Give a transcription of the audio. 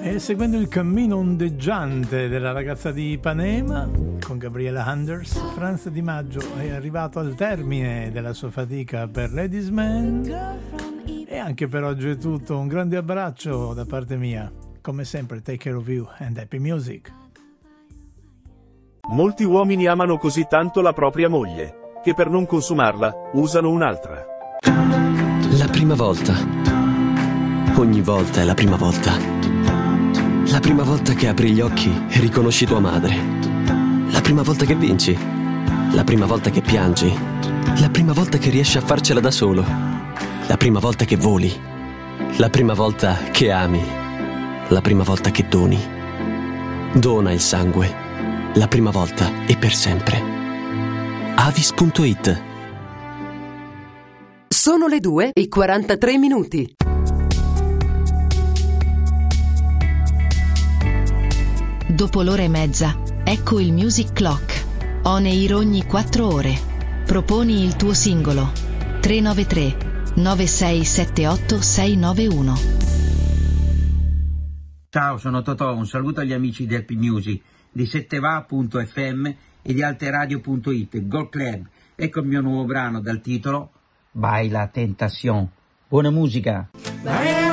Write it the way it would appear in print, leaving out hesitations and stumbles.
E seguendo il cammino ondeggiante della ragazza di Ipanema, con Gabriela Anders, Franz Di Maggio è arrivato al termine della sua fatica per Ladies Man. E anche per oggi è tutto. Un grande abbraccio da parte mia. Come sempre, take care of you and happy music. Molti uomini amano così tanto la propria moglie, che per non consumarla, usano un'altra. La prima volta. Ogni volta è la prima volta. La prima volta che apri gli occhi e riconosci tua madre. La prima volta che vinci. La prima volta che piangi. La prima volta che riesci a farcela da solo. La prima volta che voli. La prima volta che ami. La prima volta che doni. Dona il sangue. La prima volta e per sempre. Avis.it. Sono le 2:43. Dopo l'ora e mezza, ecco il Music Clock. On air ogni 4 ore. Proponi il tuo singolo. 393 9678 691. Ciao, sono Totò, un saluto agli amici di Happy Music, di setteva.fm e di alteradio.it, Gold Club. Ecco il mio nuovo brano dal titolo Baila Tentación. Buona musica!